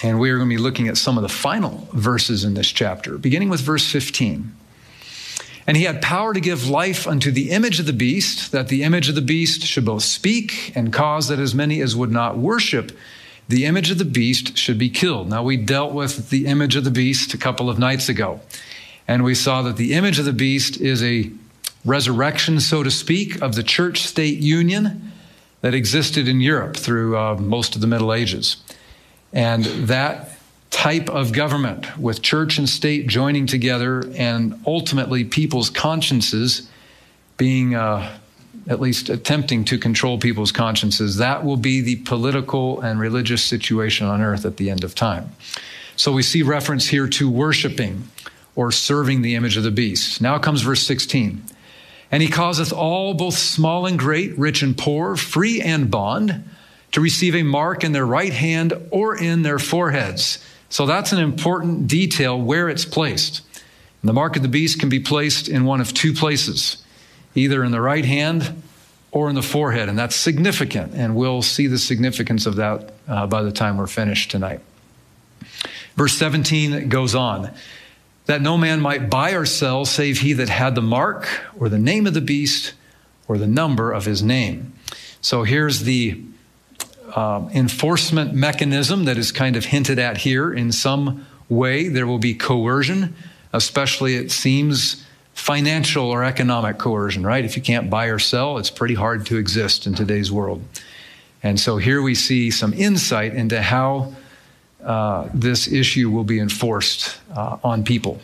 And we are going to be looking at some of the final verses in this chapter, beginning with verse 15. And he had power to give life unto the image of the beast, that the image of the beast should both speak and cause that as many as would not worship the image of the beast should be killed. Now, we dealt with the image of the beast a couple of nights ago, and we saw that the image of the beast is a resurrection, so to speak, of the church-state union that existed in Europe through most of the Middle Ages. And that type of government with church and state joining together and ultimately people's consciences being at least attempting to control people's consciences, that will be the political and religious situation on earth at the end of time. So we see reference here to worshiping or serving the image of the beast. Now comes verse 16. And he causeth all, both small and great, rich and poor, free and bond, to receive a mark in their right hand or in their foreheads. So that's an important detail where it's placed. And the mark of the beast can be placed in one of two places, either in the right hand or in the forehead. And that's significant. And we'll see the significance of that by the time we're finished tonight. Verse 17 goes on, that no man might buy or sell save he that had the mark or the name of the beast or the number of his name. So here's the enforcement mechanism that is kind of hinted at here. In some way, there will be coercion, especially it seems financial or economic coercion, right? If you can't buy or sell, it's pretty hard to exist in today's world. And so here we see some insight into how this issue will be enforced on people.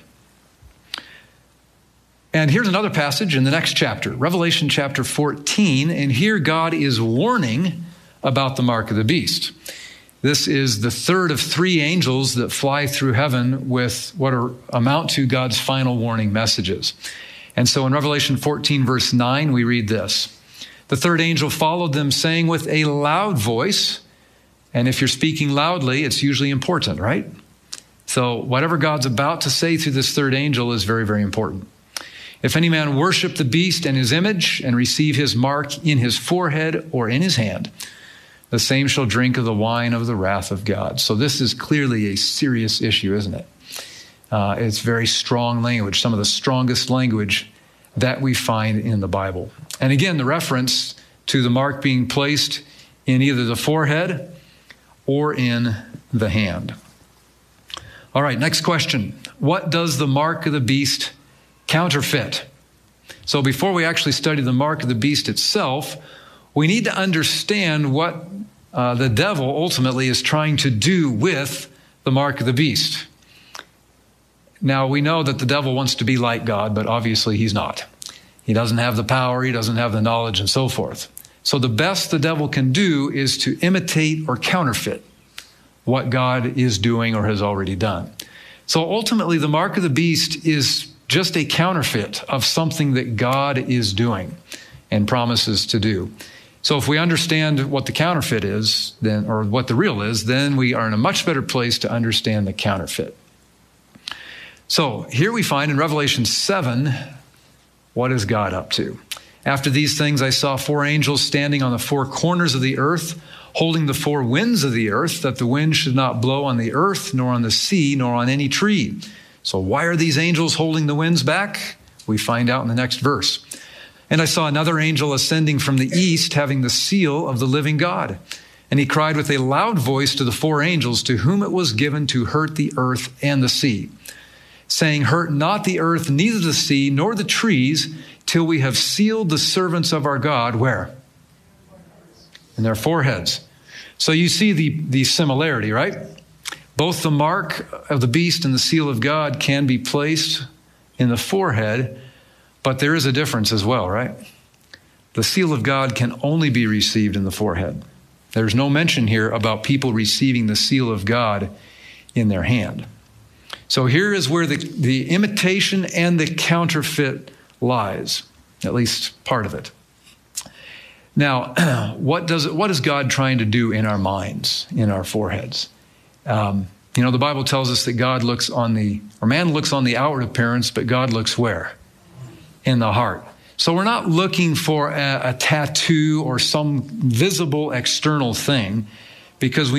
And here's another passage in the next chapter, Revelation chapter 14. And here God is warning about the mark of the beast. This is the third of three angels that fly through heaven with what amount to God's final warning messages. And so in Revelation 14, verse 9, we read this. The third angel followed them, saying with a loud voice, and if you're speaking loudly, it's usually important, right? So whatever God's about to say through this third angel is very, very important. If any man worship the beast and his image and receive his mark in his forehead or in his hand, the same shall drink of the wine of the wrath of God. So this is clearly a serious issue, isn't it? It's very strong language, some of the strongest language that we find in the Bible. And again, the reference to the mark being placed in either the forehead or in the hand. All right, next question. What does the mark of the beast counterfeit? So before we actually study the mark of the beast itself, we need to understand what the devil ultimately is trying to do with the mark of the beast. Now, we know that the devil wants to be like God, but obviously he's not. He doesn't have the power, he doesn't have the knowledge, and so forth. So the best the devil can do is to imitate or counterfeit what God is doing or has already done. So ultimately, the mark of the beast is just a counterfeit of something that God is doing and promises to do. So if we understand what the counterfeit is, then, or what the real is, then we are in a much better place to understand the counterfeit. So here we find in Revelation 7, what is God up to? After these things, I saw four angels standing on the four corners of the earth, holding the four winds of the earth, that the wind should not blow on the earth, nor on the sea, nor on any tree. So why are these angels holding the winds back? We find out in the next verse. And I saw another angel ascending from the east, having the seal of the living God. And he cried with a loud voice to the four angels, to whom it was given to hurt the earth and the sea, saying, hurt not the earth, neither the sea, nor the trees, till we have sealed the servants of our God, where? In their foreheads. So you see the similarity, right? Both the mark of the beast and the seal of God can be placed in the forehead, but there is a difference as well, right? The seal of God can only be received in the forehead. There's no mention here about people receiving the seal of God in their hand. So here is where the imitation and the counterfeit lies, at least part of it. Now, what is God trying to do in our minds, in our foreheads? The Bible tells us that man looks on the outward appearance, but God looks where? In the heart. So we're not looking for a tattoo or some visible external thing, because we